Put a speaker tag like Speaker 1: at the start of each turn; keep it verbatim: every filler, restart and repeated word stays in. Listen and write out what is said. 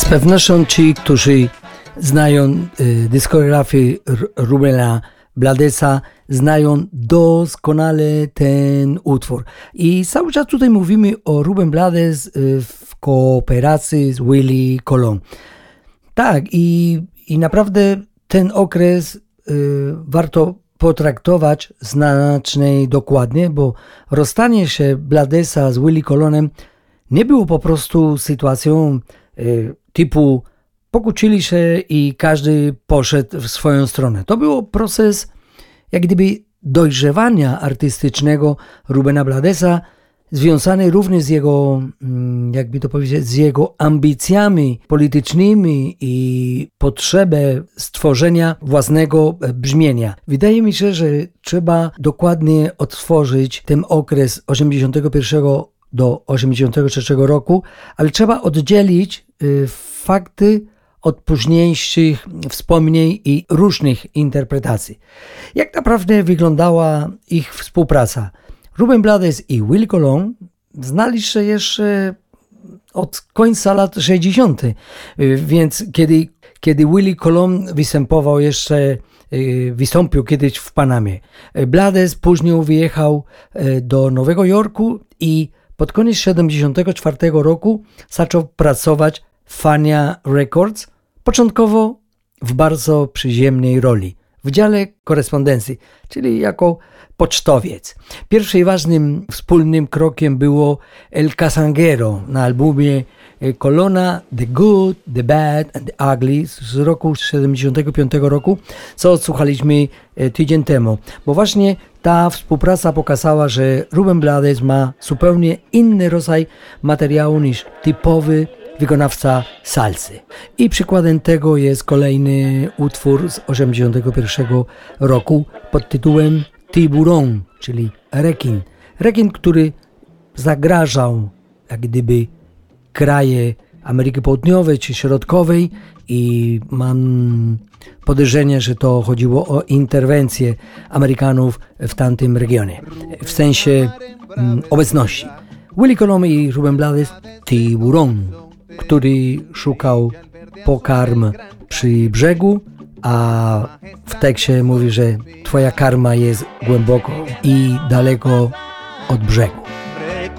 Speaker 1: pewnością ci, którzy znają y, dyskografię Rubena Bladesa, znają doskonale ten utwór. I cały czas tutaj mówimy o Ruben Blades y, w kooperacji z Willie Colon. Tak, i, i naprawdę ten okres y, warto potraktować znacznie dokładnie, bo rozstanie się Bladesa z Willie Colonem nie było po prostu sytuacją y, typu pokłócili się i każdy poszedł w swoją stronę. To był proces jak gdyby dojrzewania artystycznego Rubena Bladesa, związany również z jego, jakby to powiedzieć, z jego ambicjami politycznymi i potrzebę stworzenia własnego brzmienia. Wydaje mi się, że trzeba dokładnie odtworzyć ten okres osiemdziesiątego pierwszego do osiemdziesiątego trzeciego roku, ale trzeba oddzielić y, fakty od późniejszych wspomnień i różnych interpretacji. Jak naprawdę wyglądała ich współpraca? Ruben Blades i Willie Colon znali się jeszcze od końca lat sześćdziesiątych, więc kiedy, kiedy Willie Colon występował jeszcze, wystąpił kiedyś w Panamie. Blades później wyjechał do Nowego Jorku i pod koniec siedemdziesiątego czwartego roku zaczął pracować w Fania Records, początkowo w bardzo przyziemnej roli, w dziale korespondencji, czyli jako pocztowiec. Pierwszym ważnym wspólnym krokiem było El Casanguero na albumie Colona The Good, The Bad and The Ugly z roku siedemdziesiątego piątego roku, co odsłuchaliśmy tydzień temu. Bo właśnie ta współpraca pokazała, że Ruben Blades ma zupełnie inny rodzaj materiału niż typowy wykonawca salsy. I przykładem tego jest kolejny utwór z osiemdziesiątego pierwszego roku pod tytułem Tiburon, czyli rekin. Rekin, który zagrażał jak gdyby kraje Ameryki Południowej czy Środkowej i mam podejrzenie, że to chodziło o interwencję Amerykanów w tamtym regionie, w sensie mm, obecności. Willie Colon i Ruben Blades Tiburon, który szukał pokarm przy brzegu, a w tekście mówi, że twoja karma jest głęboko i daleko od brzegu.